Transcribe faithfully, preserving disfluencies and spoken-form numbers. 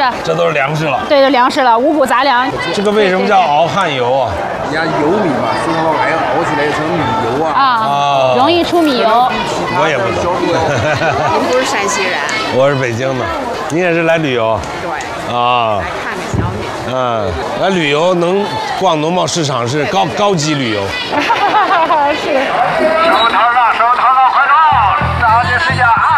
这都是粮食了。 对，就粮食了，五谷杂粮。 这个为什么叫熬汗油啊？ 人家油米嘛，所以往外熬起来成米油啊。 啊，容易出米油。 我也不懂。 您不是山西人？ 我是北京的，你也是来旅游？ 对。 啊。 来看看小米。 嗯，来旅游能逛农贸市场是高高级旅游。 是。 手套上，手套上，快到！抓紧时间啊！